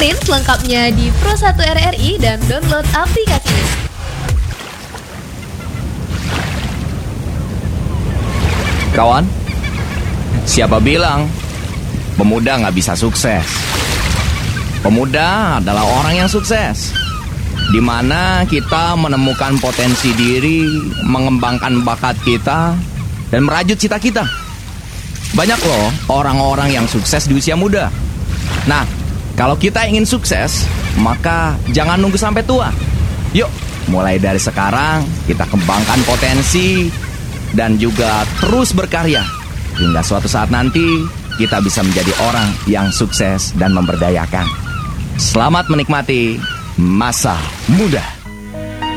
Dengerin selengkapnya di Pro1 RRI dan download aplikasinya. Kawan, siapa bilang pemuda nggak bisa sukses? Pemuda adalah orang yang sukses, di mana kita menemukan potensi diri, mengembangkan bakat kita, dan merajut cita kita. Banyak loh orang-orang yang sukses di usia muda. Nah, kalau kita ingin sukses, maka jangan nunggu sampai tua. Yuk, mulai dari sekarang kita kembangkan potensi dan juga terus berkarya hingga suatu saat nanti kita bisa menjadi orang yang sukses dan memberdayakan. Selamat menikmati masa muda.